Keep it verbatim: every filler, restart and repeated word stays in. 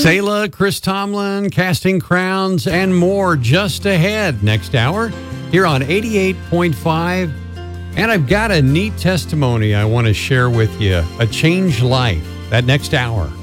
Selah, Chris Tomlin, Casting Crowns, and more just ahead next hour here on eighty-eight point five. And I've got a neat testimony I want to share with you, a changed life, that next hour.